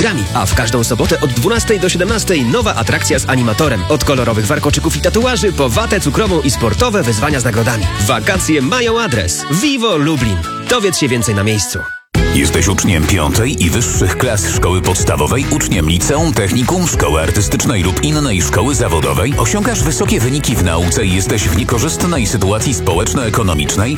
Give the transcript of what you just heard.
A w każdą sobotę od 12 do 17 nowa atrakcja z animatorem. Od kolorowych warkoczyków i tatuaży po watę cukrową i sportowe wyzwania z nagrodami. Wakacje mają adres. Vivo Lublin. Dowiedz się więcej na miejscu. Jesteś uczniem 5. i wyższych klas szkoły podstawowej, uczniem liceum, technikum, szkoły artystycznej lub innej szkoły zawodowej? Osiągasz wysokie wyniki w nauce i jesteś w niekorzystnej sytuacji społeczno-ekonomicznej?